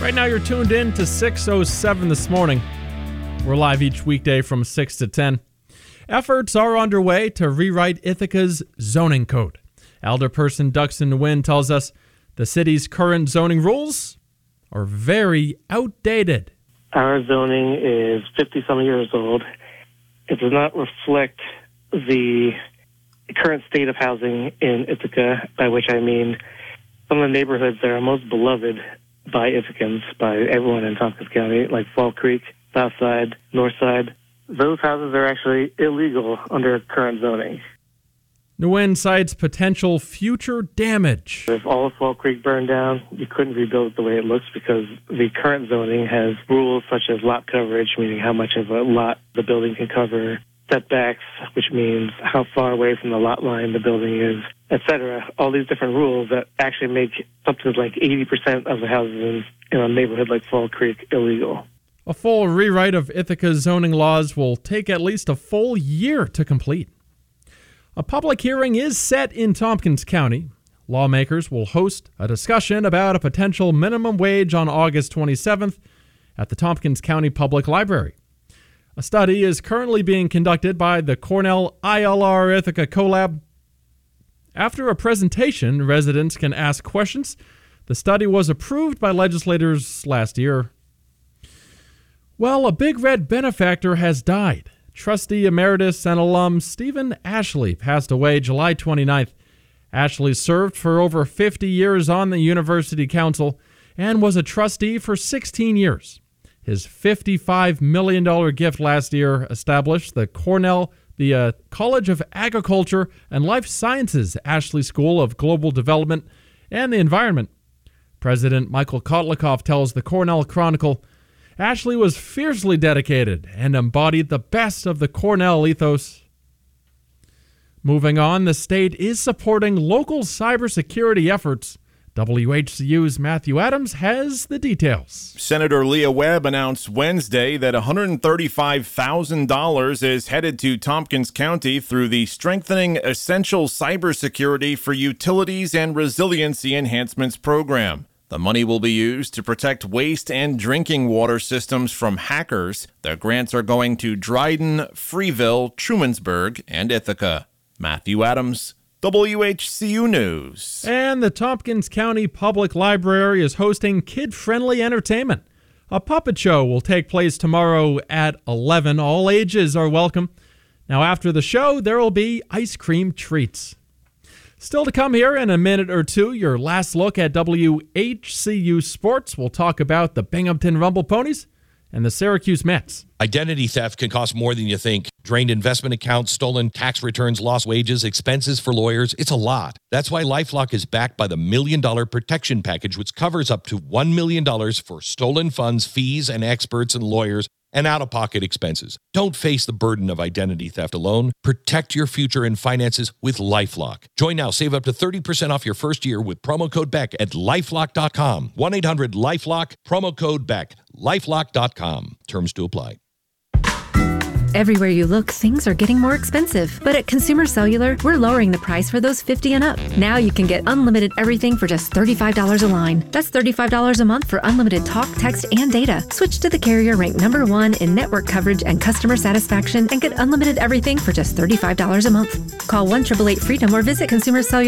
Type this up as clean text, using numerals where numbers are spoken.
Right now you're tuned in to 6:07 this morning. We're live each weekday from 6 to 10. Efforts are underway to rewrite Ithaca's zoning code. Alderperson Duxon Nguyen tells us the city's current zoning rules are very outdated. Our zoning is 50-some years old. It does not reflect the current state of housing in Ithaca, by which I mean some of the neighborhoods that are most beloved by Ithacans, by everyone in Tompkins County, like Fall Creek, South Side, North Side. Those houses are actually illegal under current zoning. Nguyen cites potential future damage. If all of Fall Creek burned down, you couldn't rebuild it the way it looks because the current zoning has rules such as lot coverage, meaning how much of a lot the building can cover, setbacks, which means how far away from the lot line the building is, etc. All these different rules that actually make something like 80% of the houses in a neighborhood like Fall Creek illegal. A full rewrite of Ithaca's zoning laws will take at least a full year to complete. A public hearing is set in Tompkins County. Lawmakers will host a discussion about a potential minimum wage on August 27th at the Tompkins County Public Library. A study is currently being conducted by the Cornell ILR Ithaca CoLab. After a presentation, residents can ask questions. The study was approved by legislators last year. Well, a Big Red benefactor has died. Trustee Emeritus and alum Stephen Ashley passed away July 29th. Ashley served for over 50 years on the University Council and was a trustee for 16 years. His $55 million gift last year established the College of Agriculture and Life Sciences Ashley School of Global Development and the Environment. President Michael Kotlikoff tells the Cornell Chronicle, Ashley was fiercely dedicated and embodied the best of the Cornell ethos. Moving on, the state is supporting local cybersecurity efforts. WHCU's Matthew Adams has the details. Senator Leah Webb announced Wednesday that $135,000 is headed to Tompkins County through the Strengthening Essential Cybersecurity for Utilities and Resiliency Enhancements program. The money will be used to protect waste and drinking water systems from hackers. The grants are going to Dryden, Freeville, Trumansburg, and Ithaca. Matthew Adams, WHCU News. And the Tompkins County Public Library is hosting kid-friendly entertainment. A puppet show will take place tomorrow at 11. All ages are welcome. Now, after the show, there will be ice cream treats. Still to come here in a minute or two, your last look at WHCU Sports. We'll talk about the Binghamton Rumble Ponies and the Syracuse Mets. Identity theft can cost more than you think. Drained investment accounts, stolen tax returns, lost wages, expenses for lawyers. It's a lot. That's why LifeLock is backed by the $1 Million Protection Package, which covers up to $1 million for stolen funds, fees, and experts and lawyers, and out-of-pocket expenses. Don't face the burden of identity theft alone. Protect your future and finances with LifeLock. Join now. Save up to 30% off your first year with promo code BECK at LifeLock.com. 1-800-LifeLock, promo code BECK. LifeLock.com. Terms to apply. Everywhere you look, things are getting more expensive. But at Consumer Cellular, we're lowering the price for those 50 and up. Now you can get unlimited everything for just $35 a line. That's $35 a month for unlimited talk, text, and data. Switch to the carrier ranked #1 in network coverage and customer satisfaction and get unlimited everything for just $35 a month. Call 1-888-FREEDOM or visit Consumer Cellular.